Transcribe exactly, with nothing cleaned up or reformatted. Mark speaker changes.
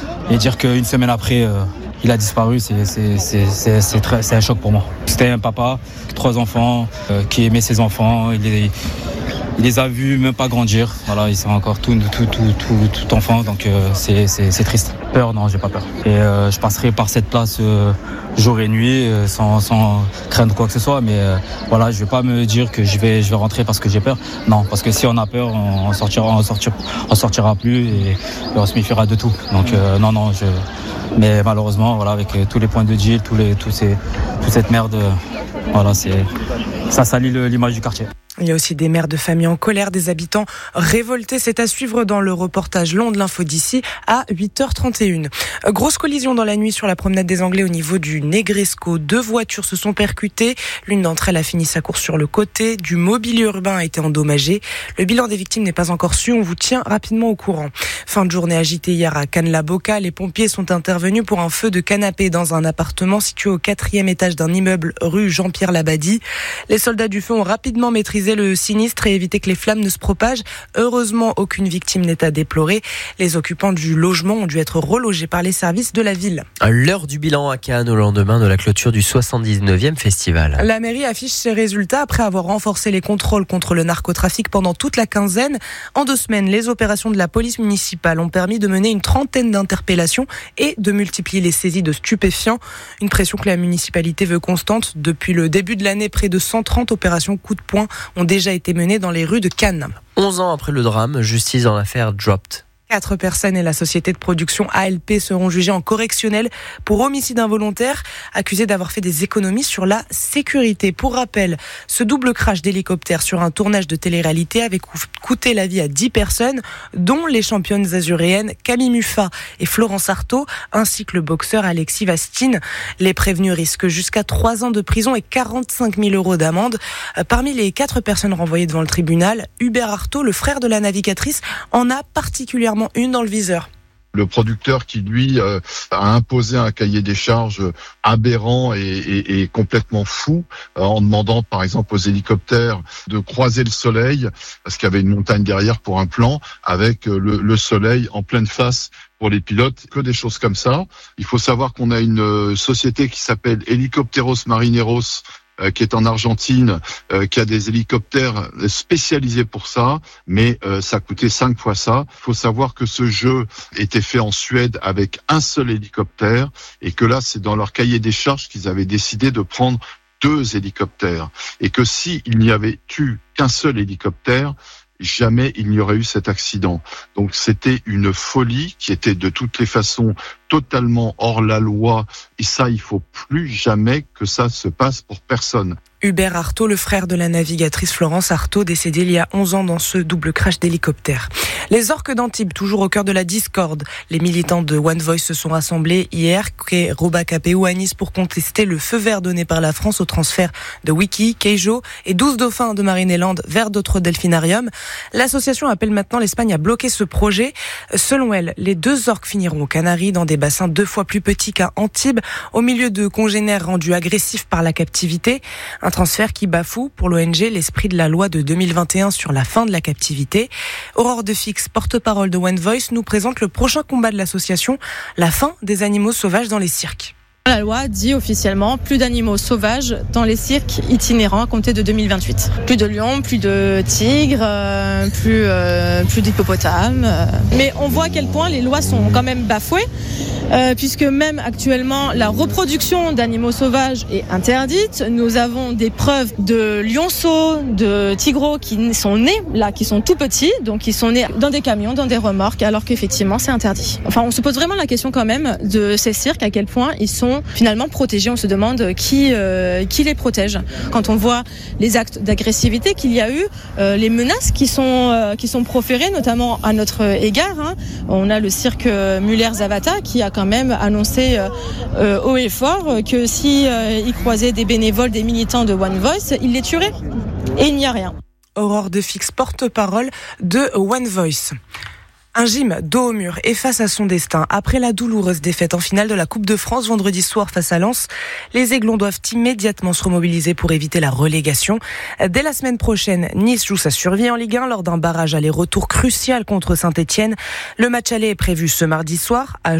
Speaker 1: et dire qu'une semaine après, euh, il a disparu, c'est, c'est, c'est, c'est, c'est, très, c'est un choc pour moi. C'était un papa, trois enfants, euh, qui aimait ses enfants. Il, est, il les a vus même pas grandir. Voilà, ils sont encore tout, tout, tout, tout, tout enfants, donc euh, c'est, c'est, c'est triste. Peur, non, j'ai pas peur. Et euh, je passerai par cette place euh, jour et nuit, euh, sans, sans craindre quoi que ce soit. Mais euh, voilà, je vais pas me dire que je vais, je vais rentrer parce que j'ai peur. Non, parce que si on a peur, on, on sortira, on sortira, on sortira plus et, et on se méfiera de tout. Donc euh, non, non, je. Mais malheureusement, voilà, avec tous les points de deal, tous les, tous ces, toute cette merde, voilà, c'est, ça salit le, l'image du quartier.
Speaker 2: Il y a aussi des mères de famille en colère, des habitants révoltés. C'est à suivre dans le reportage long de l'info d'ici à huit heures trente et une. Grosse collision dans la nuit sur la promenade des Anglais au niveau du Negresco. Deux voitures se sont percutées. L'une d'entre elles a fini sa course sur le côté. Du mobilier urbain a été endommagé. Le bilan des victimes n'est pas encore su. On vous tient rapidement au courant. Fin de journée agitée hier à Cannes-la-Boca. Les pompiers sont intervenus pour un feu de canapé dans un appartement situé au quatrième étage d'un immeuble rue Jean-Pierre Labadie. Les soldats du feu ont rapidement maîtrisé le sinistre et éviter que les flammes ne se propagent. Heureusement, aucune victime n'est à déplorer. Les occupants du logement ont dû être relogés par les services de la ville.
Speaker 3: L'heure du bilan à Cannes au lendemain de la clôture du soixante-dix-neuvième festival.
Speaker 2: La mairie affiche ses résultats après avoir renforcé les contrôles contre le narcotrafic pendant toute la quinzaine. En deux semaines, les opérations de la police municipale ont permis de mener une trentaine d'interpellations et de multiplier les saisies de stupéfiants. Une pression que la municipalité veut constante. Depuis le début de l'année, près de cent trente opérations coup de poing ont déjà été menées dans les rues de Cannes.
Speaker 3: onze ans après le drame, justice dans l'affaire Dropped.
Speaker 2: Quatre personnes et la société de production A L P seront jugées en correctionnel pour homicide involontaire, accusés d'avoir fait des économies sur la sécurité. Pour rappel, ce double crash d'hélicoptère sur un tournage de télé-réalité avait coûté la vie à dix personnes, dont les championnes azuréennes Camille Muffat et Florence Artaud, ainsi que le boxeur Alexis Vastine. Les prévenus risquent jusqu'à trois ans de prison et quarante-cinq mille euros d'amende. Parmi les quatre personnes renvoyées devant le tribunal, Hubert Artaud, le frère de la navigatrice, en a particulièrement une dans le viseur.
Speaker 4: Le producteur qui, lui, euh, a imposé un cahier des charges aberrant et, et, et complètement fou, euh, en demandant, par exemple, aux hélicoptères de croiser le soleil, parce qu'il y avait une montagne derrière pour un plan, avec euh, le, le soleil en pleine face pour les pilotes, que des choses comme ça. Il faut savoir qu'on a une euh, société qui s'appelle Helicópteros Marineros, euh, qui est en Argentine, euh, qui a des hélicoptères spécialisés pour ça, mais euh, ça coûtait cinq fois ça. Il faut savoir que ce jeu était fait en Suède avec un seul hélicoptère, et que là, c'est dans leur cahier des charges qu'ils avaient décidé de prendre deux hélicoptères, et que si il n'y avait eu qu'un seul hélicoptère, jamais il n'y aurait eu cet accident. Donc c'était une folie qui était de toutes les façons totalement hors la loi, et ça, il faut plus jamais que ça se passe pour personne.
Speaker 2: Hubert Artaud, le frère de la navigatrice Florence Artaud, décédée il y a onze ans dans ce double crash d'hélicoptère. Les orques d'Antibes, toujours au cœur de la discorde. Les militants de One Voice se sont rassemblés hier, quai Robacapéou à Nice, pour contester le feu vert donné par la France au transfert de Wiki, Keijo et douze dauphins de Marineland vers d'autres delphinariums. L'association appelle maintenant l'Espagne à bloquer ce projet. Selon elle, les deux orques finiront aux Canaries dans des bassins deux fois plus petits qu'à Antibes, au milieu de congénères rendus agressifs par la captivité. Un transfert qui bafoue pour l'O N G l'esprit de la loi de deux mille vingt et un sur la fin de la captivité. Aurore Defix, porte-parole de One Voice, nous présente le prochain combat de l'association, la fin des animaux sauvages dans les cirques.
Speaker 5: La loi dit officiellement plus d'animaux sauvages dans les cirques itinérants à compter de deux mille vingt-huit. Plus de lions, plus de tigres, euh, plus, euh, plus d'hippopotames. Euh. Mais on voit à quel point les lois sont quand même bafouées, euh, puisque même actuellement la reproduction d'animaux sauvages est interdite. Nous avons des preuves de lionceaux, de tigreaux qui sont nés là, qui sont tout petits, donc qui sont nés dans des camions, dans des remorques, alors qu'effectivement c'est interdit. Enfin, on se pose vraiment la question quand même de ces cirques, à quel point ils sont finalement protégés. On se demande qui, euh, qui les protège. Quand on voit les actes d'agressivité qu'il y a eu, euh, les menaces qui sont, euh, qui sont proférées, notamment à notre égard. Hein. On a le cirque Muller-Zavata qui a quand même annoncé euh, haut et fort que si euh, il croisait des bénévoles, des militants de One Voice, il les tuerait. Et il n'y a rien.
Speaker 2: Aurore Defix, porte-parole de One Voice. Un gym dos au mur et face à son destin. Après la douloureuse défaite en finale de la Coupe de France vendredi soir face à Lens, les Aiglons doivent immédiatement se remobiliser pour éviter la relégation. Dès la semaine prochaine, Nice joue sa survie en Ligue un lors d'un barrage aller-retour crucial contre Saint-Etienne. Le match aller est prévu ce mardi soir à